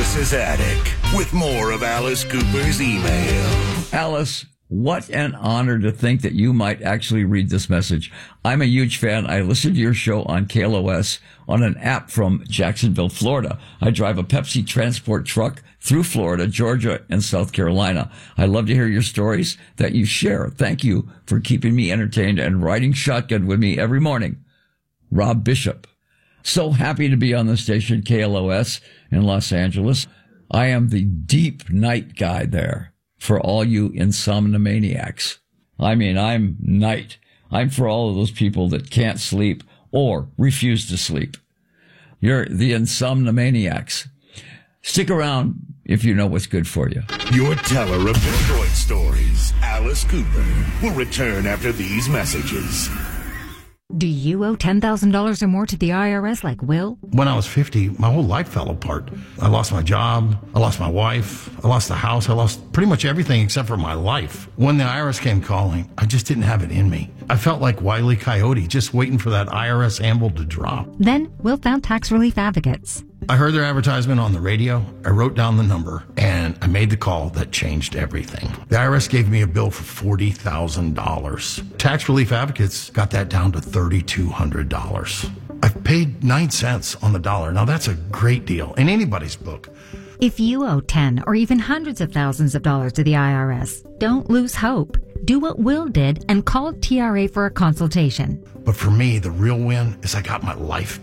Alice's Attic with more of Alice Cooper's email. Alice, what an honor to think that you might actually read this message. I'm a huge fan. I listen to your show on KLOS on an app from Jacksonville, Florida. I drive a Pepsi transport truck through Florida, Georgia, and South Carolina. I love to hear your stories that you share. Thank you for keeping me entertained and riding shotgun with me every morning. Rob Bishop. So happy to be on the station KLOS in Los Angeles. I am the deep night guy there for all you insomnomaniacs. I mean, I'm night. I'm for all of those people that can't sleep or refuse to sleep. You're the insomnomaniacs. Stick around if you know what's good for you. Your teller of Detroit stories, Alice Cooper, will return after these messages. Do you owe $10,000 or more to the IRS like Will? When I was 50, my whole life fell apart. I lost my job, I lost my wife, I lost the house, I lost pretty much everything except for my life. When the IRS came calling, I just didn't have it in me. I felt like Wile E. Coyote, just waiting for that IRS anvil to drop. Then Will found Tax Relief Advocates. I heard their advertisement on the radio, I wrote down the number, and I made the call that changed everything. The IRS gave me a bill for $40,000. Tax Relief Advocates got that down to $3,200. I've paid 9 cents on the dollar. Now that's a great deal in anybody's book. If you owe 10 or even hundreds of thousands of dollars to the IRS, don't lose hope. Do what Will did and call TRA for a consultation. But for me, the real win is I got my life